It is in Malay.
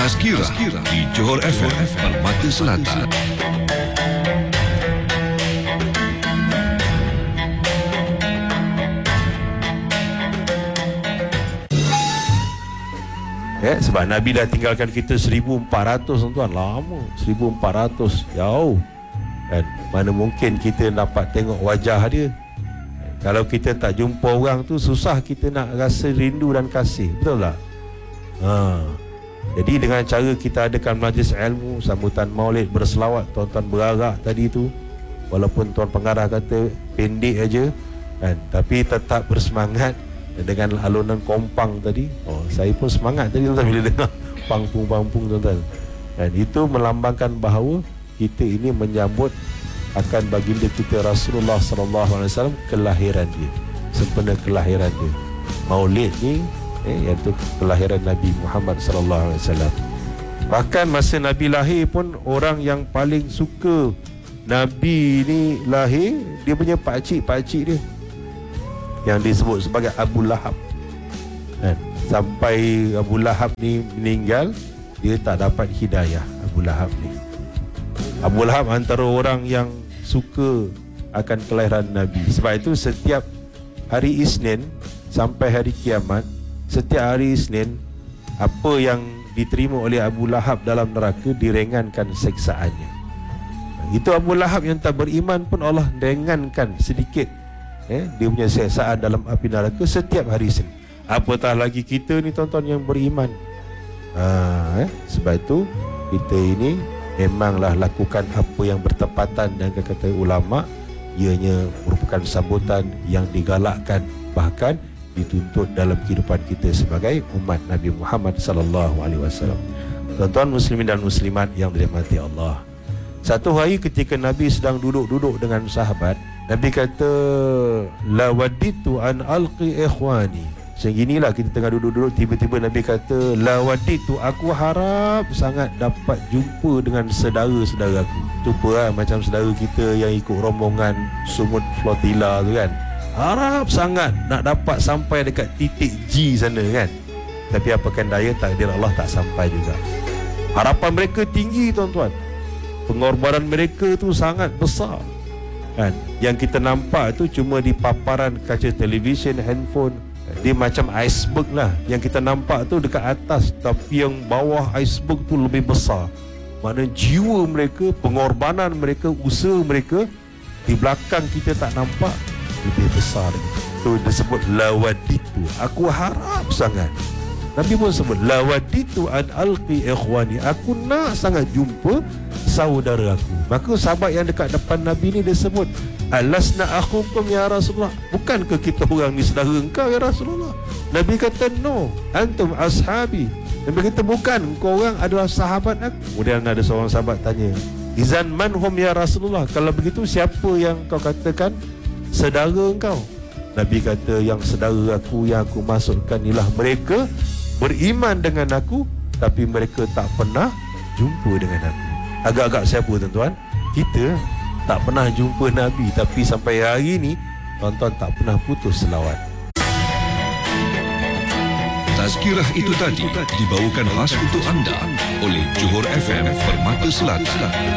Tazkirah di Johor FM Permata Selatan. Sebab Nabi dah tinggalkan kita 1400 tuan, lama, 1400 jauh. Dan mana mungkin kita dapat tengok wajah dia. Kalau kita tak jumpa orang tu, susah kita nak rasa rindu dan kasih, betul tak? Jadi dengan cara kita adakan majlis ilmu, sambutan maulid, berselawat, tuan-tuan berarak tadi tu, walaupun tuan pengarah kata pendek aja, kan, tapi tetap bersemangat dengan alunan kompang tadi. Saya pun semangat tadi tuan bila dengar pangpung-pangpung tuan-tuan. Dan itu melambangkan bahawa kita ini menyambut akan baginda kita Rasulullah SAW, kelahiran dia, sempena kelahiran dia. Maulid ni iaitu kelahiran Nabi Muhammad SAW. Bahkan masa Nabi lahir pun, orang yang paling suka Nabi ni lahir, dia punya pakcik dia yang disebut sebagai Abu Lahab. Sampai Abu Lahab ni meninggal, dia tak dapat hidayah. Abu Lahab ni, Abu Lahab antara orang yang suka akan kelahiran Nabi. Sebab itu setiap hari Isnin sampai hari kiamat, setiap hari Isnin, apa yang diterima oleh Abu Lahab dalam neraka diringankan seksaannya. Itu Abu Lahab yang tak beriman pun Allah ringankan sedikit dia punya seksaan dalam api neraka setiap hari Isnin. Apatah lagi kita ni tuan-tuan yang beriman. Sebab itu kita ini memanglah lakukan apa yang bertepatan dengan kata ulama, ianya merupakan sambutan yang digalakkan, bahkan dituntut dalam kehidupan kita sebagai umat Nabi Muhammad sallallahu alaihi wasallam. Tuan-tuan muslimin dan muslimat yang dirahmati Allah, satu hari ketika Nabi sedang duduk-duduk dengan sahabat, Nabi kata, la waditu an alqi ikhwani. Seginilah kita tengah duduk-duduk, tiba-tiba Nabi kata, la waditu, aku harap sangat dapat jumpa dengan saudara-saudara aku. Jumpa macam saudara kita yang ikut rombongan Sumut Flotilla tu kan, harap sangat nak dapat sampai dekat titik G sana kan. Tapi apakan daya, takdir Allah tak sampai juga. Harapan mereka tinggi tuan-tuan, pengorbanan mereka tu sangat besar kan. Yang kita nampak tu cuma di paparan kaca televisyen, handphone. Dia macam iceberg lah. Yang kita nampak tu dekat atas, tapi yang bawah iceberg tu lebih besar. Mana jiwa mereka, pengorbanan mereka, usaha mereka di belakang kita tak nampak, lebih besar. Itu disebut lawaditu, aku harap sangat. Nabi pun sebut lawaditu an alqi ikhwani, aku nak sangat jumpa saudara aku. Maka sahabat yang dekat depan Nabi ni dia sebut, alasna akhukum ya Rasulullah, bukankah kita orang ni saudara engkau ya Rasulullah? Nabi kata, no, antum ashabi. Nabi kata, bukan, engkau orang adalah sahabat aku. Kemudian ada seorang sahabat tanya, izan manhum ya Rasulullah, kalau begitu siapa yang kau katakan saudara engkau? Nabi kata, yang saudara aku yang aku masukkan ialah mereka beriman dengan aku, tapi mereka tak pernah jumpa dengan aku. Agak-agak siapa tuan-tuan? Kita tak pernah jumpa Nabi, tapi sampai hari ni tuan-tuan tak pernah putus selawat. Tazkirah itu tadi dibawakan khas untuk anda oleh Johor FM Permata Selatan.